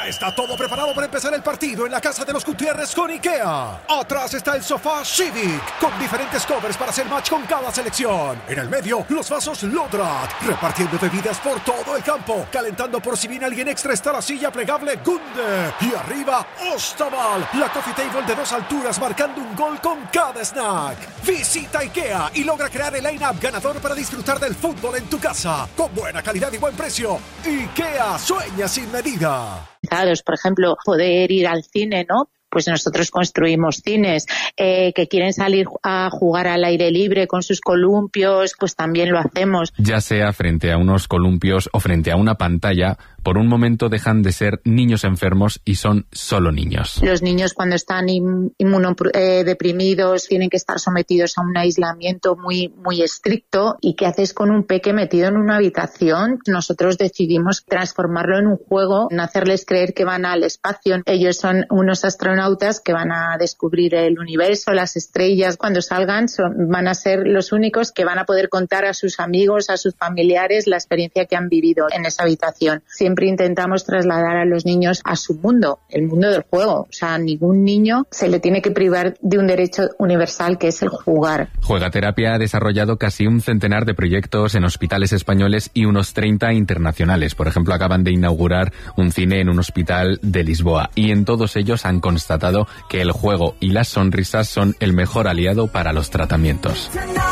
Ya está todo preparado para empezar el partido en la casa de los Gutiérrez con IKEA. Atrás está el sofá Civic, con diferentes covers para hacer match con cada selección. En el medio, los vasos Lodrat, repartiendo bebidas por todo el campo. Calentando por si viene alguien extra está la silla plegable Gunde. Y arriba, Ostaval, la coffee table de 2 alturas marcando un gol con cada snack. Visita IKEA y logra crear el line-up ganador para disfrutar del fútbol en tu casa. Con buena calidad y buen precio. IKEA sueña sin medida. Por ejemplo, poder ir al cine, ¿no? Pues nosotros construimos cines, que quieren salir a jugar al aire libre con sus columpios, pues también lo hacemos. Ya sea frente a unos columpios o frente a una pantalla, por un momento dejan de ser niños enfermos y son solo niños. Los niños cuando están inmunodeprimidos tienen que estar sometidos a un aislamiento muy, muy estricto. ¿Y qué haces con un peque metido en una habitación? Nosotros decidimos transformarlo en un juego, no hacerles creer que van al espacio. Ellos son unos astronautas que van a descubrir el universo, las estrellas. Cuando salgan van a ser los únicos que van a poder contar a sus amigos, a sus familiares la experiencia que han vivido en esa habitación. Siempre intentamos trasladar a los niños a su mundo, el mundo del juego. O sea, a ningún niño se le tiene que privar de un derecho universal que es el jugar. Juegaterapia ha desarrollado casi un centenar de proyectos en hospitales españoles y unos 30 internacionales. Por ejemplo, acaban de inaugurar un cine en un hospital de Lisboa y en todos ellos han constatado que el juego y las sonrisas son el mejor aliado para los tratamientos.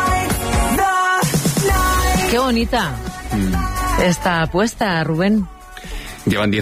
¡Qué bonita esta apuesta, Rubén! Llevan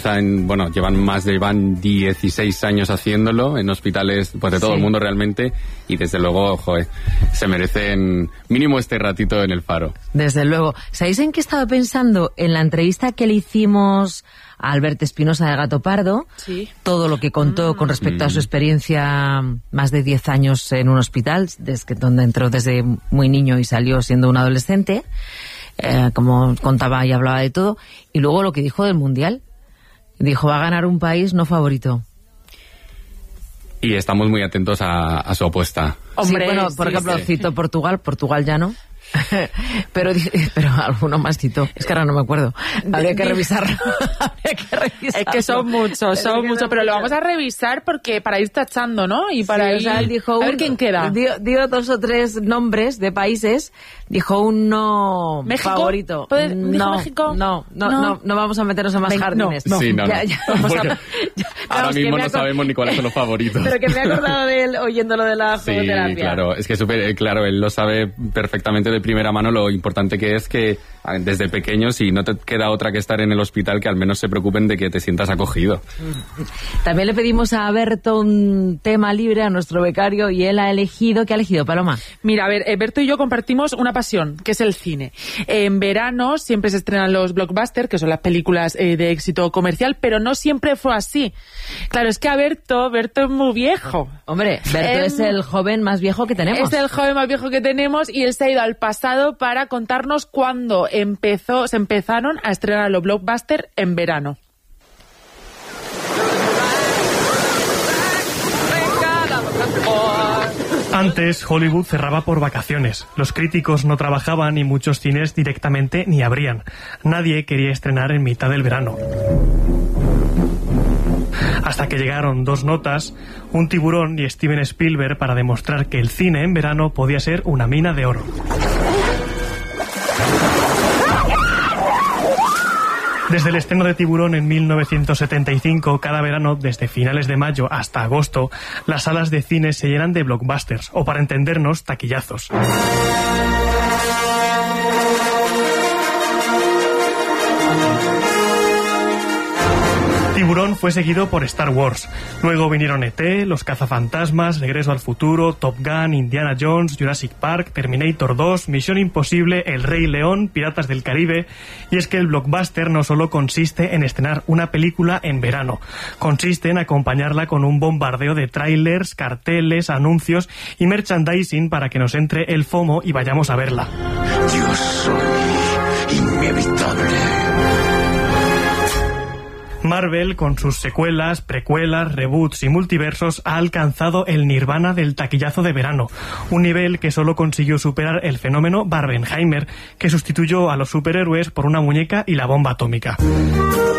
16 años haciéndolo en hospitales pues de todo el mundo realmente, y desde luego, se merecen mínimo este ratito en el Faro. Desde luego. ¿Sabéis en qué estaba pensando? En la entrevista que le hicimos a Albert Espinosa de Gato Pardo, todo lo que contó con respecto a su experiencia, más de 10 años en un hospital, donde entró desde muy niño y salió siendo un adolescente, como contaba y hablaba de todo, y luego lo que dijo del Mundial. Dijo, va a ganar un país no favorito. Y estamos muy atentos a su apuesta. Hombre, sí, bueno, por ejemplo, cito Portugal ya no. pero alguno más cito. Es que ahora no me acuerdo. Habría que revisarlo. Es que son muchos, pero lo vamos a revisar porque para ir tachando, ¿no? Y para ir, o sea, él dijo a ver quién queda. Dio 2 o 3 nombres de países. Dijo un no ¿México? Favorito. ¿Dijo México? No vamos a meternos en más jardines. No. Sí, no. Ahora mismo no sabemos sabemos ni cuáles son los favoritos. Pero que me he acordado de él oyéndolo de la jugoterapia. Sí, claro. Es que súper claro, él lo sabe perfectamente de primera mano lo importante que es que desde pequeño, si no te queda otra que estar en el hospital, que al menos se preocupen de que te sientas acogido. También le pedimos a Berto un tema libre, a nuestro becario, y él ha elegido... ¿Qué ha elegido, Paloma? Mira, a ver, Berto y yo compartimos una pasión, que es el cine. En verano siempre se estrenan los blockbusters, que son las películas de éxito comercial, pero no siempre fue así. Claro, es que a Berto es muy viejo. Hombre, Berto es el joven más viejo que tenemos. Es el joven más viejo que tenemos, y él se ha ido al pasado para contarnos cuándo se empezaron a estrenar los blockbusters en verano. Antes, Hollywood cerraba por vacaciones. Los críticos no trabajaban y muchos cines directamente ni abrían. Nadie quería estrenar en mitad del verano. Hasta que llegaron 2 notas, un tiburón y Steven Spielberg, para demostrar que el cine en verano podía ser una mina de oro. Desde el estreno de Tiburón en 1975, cada verano, desde finales de mayo hasta agosto, las salas de cine se llenan de blockbusters, o para entendernos, taquillazos. Tiburón fue seguido por Star Wars. Luego vinieron E.T., Los Cazafantasmas, Regreso al Futuro, Top Gun, Indiana Jones, Jurassic Park, Terminator 2, Misión Imposible, El Rey León, Piratas del Caribe. Y es que el blockbuster no solo consiste en estrenar una película en verano. Consiste en acompañarla con un bombardeo de trailers, carteles, anuncios y merchandising para que nos entre el FOMO y vayamos a verla. Yo soy inevitable. Marvel, con sus secuelas, precuelas, reboots y multiversos, ha alcanzado el nirvana del taquillazo de verano, un nivel que solo consiguió superar el fenómeno Barbenheimer, que sustituyó a los superhéroes por una muñeca y la bomba atómica.